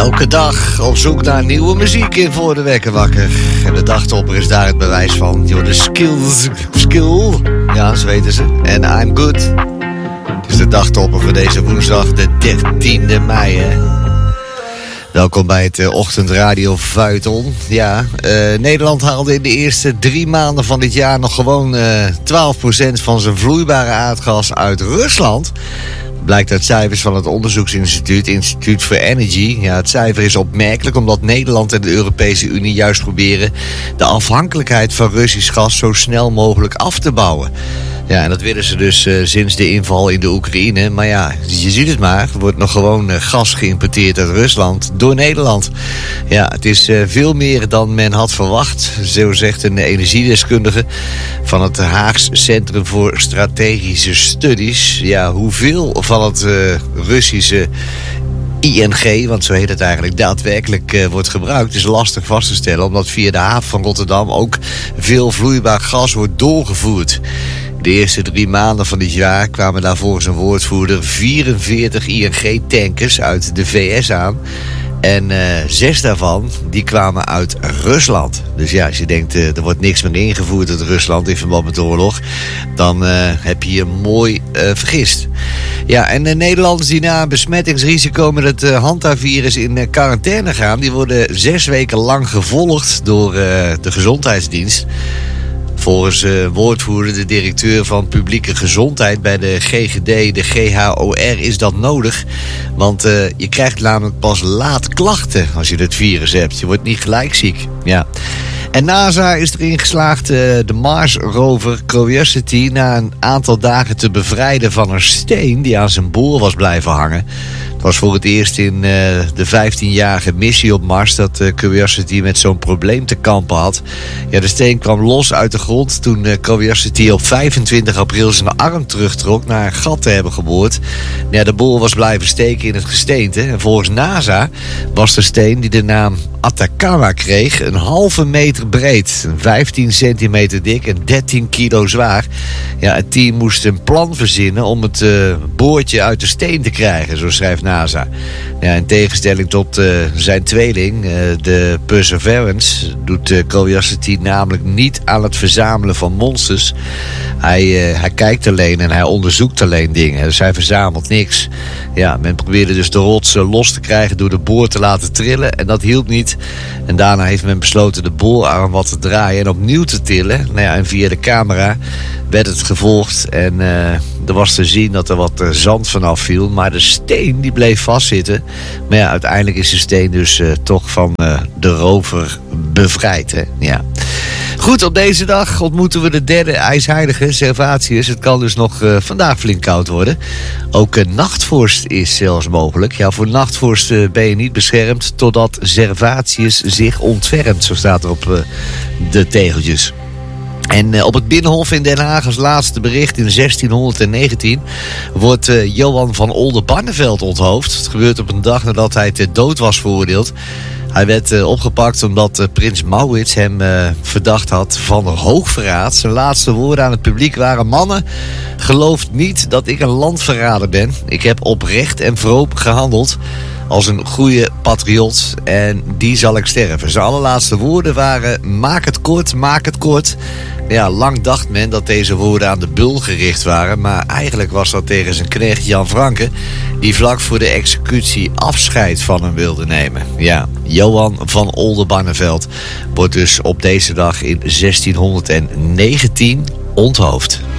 Elke dag op zoek naar nieuwe muziek in Voor de Wekker Wakker. En de dagtopper is daar het bewijs van. Je hoort de skill. Ja, zo weten ze. En I'm good. Het is de dagtopper voor deze woensdag, de 13e mei, hè. Welkom bij het ochtendradio Vuitton. Ja, Nederland haalde in de eerste 3 maanden van dit jaar nog gewoon 12% van zijn vloeibare aardgas uit Rusland. Blijkt uit cijfers van het onderzoeksinstituut, Institute for Energy. Ja, het cijfer is opmerkelijk omdat Nederland en de Europese Unie juist proberen de afhankelijkheid van Russisch gas zo snel mogelijk af te bouwen. Ja, en dat willen ze dus sinds de inval in de Oekraïne. Maar ja, je ziet het maar. Er wordt nog gewoon gas geïmporteerd uit Rusland door Nederland. Ja, het is veel meer dan men had verwacht. Zo zegt een energiedeskundige van het Haags Centrum voor Strategische Studies. Ja, hoeveel van het Russische ING, want zo heet het eigenlijk, daadwerkelijk wordt gebruikt, is lastig vast te stellen, omdat via de haven van Rotterdam ook veel vloeibaar gas wordt doorgevoerd. De eerste 3 maanden van dit jaar kwamen daar volgens een woordvoerder 44 ING-tankers uit de VS aan. En 6 daarvan, die kwamen uit Rusland. Dus ja, als je denkt, er wordt niks meer ingevoerd uit Rusland in verband met de oorlog, dan heb je je mooi vergist. Ja, en de Nederlanders die na een besmettingsrisico met het Hanta-virus in quarantaine gaan, die worden 6 weken lang gevolgd door de gezondheidsdienst. Volgens woordvoerder, de directeur van publieke gezondheid bij de GGD, de GHOR, is dat nodig. Want je krijgt namelijk pas laat klachten als je het virus hebt. Je wordt niet gelijk ziek. Ja. En NASA is erin geslaagd de Mars-rover Curiosity na een aantal dagen te bevrijden van een steen die aan zijn boor was blijven hangen. Het was voor het eerst in de 15-jarige missie op Mars dat Curiosity met zo'n probleem te kampen had. Ja, de steen kwam los uit de grond toen Curiosity op 25 april zijn arm terugtrok na een gat te hebben geboord. Ja, de boor was blijven steken in het gesteente. En volgens NASA was de steen die de naam Atacama kreeg een halve meter breed, 15 centimeter dik en 13 kilo zwaar. Ja, het team moest een plan verzinnen om het boortje uit de steen te krijgen, zo schrijft NASA. Ja, in tegenstelling tot zijn tweeling, de Perseverance, doet Curiosity namelijk niet aan het verzamelen van monsters. Hij kijkt alleen en hij onderzoekt alleen dingen. Dus hij verzamelt niks. Ja, men probeerde dus de rots los te krijgen door de boor te laten trillen. En dat hielp niet. En daarna heeft men besloten de boorarm wat te draaien en opnieuw te tillen. Nou ja, en via de camera werd het gevolgd. En er was te zien dat er wat zand vanaf viel. Maar de steen die bleef vastzitten. Maar ja, uiteindelijk is de steen dus toch van de rover bevrijd. Hè? Ja. Goed, op deze dag ontmoeten we de derde ijsheilige, Servatius. Het kan dus nog vandaag flink koud worden. Ook nachtvorst is zelfs mogelijk. Ja, voor nachtvorst ben je niet beschermd totdat Servatius zich ontfermt. Zo staat er op de tegeltjes. En op het Binnenhof in Den Haag als laatste bericht in 1619 wordt Johan van Oldenbarnevelt onthoofd. Het gebeurt op een dag nadat hij ter dood was veroordeeld. Hij werd opgepakt omdat prins Maurits hem verdacht had van hoogverraad. Zijn laatste woorden aan het publiek waren: mannen, gelooft niet dat ik een landverrader ben. Ik heb oprecht en vroom gehandeld als een goede patriot en die zal ik sterven. Zijn allerlaatste woorden waren: maak het kort, maak het kort. Ja, lang dacht men dat deze woorden aan de bul gericht waren, maar eigenlijk was dat tegen zijn knecht Jan Franke, die vlak voor de executie afscheid van hem wilde nemen. Ja, Johan van Oldenbarnevelt wordt dus op deze dag in 1619 onthoofd.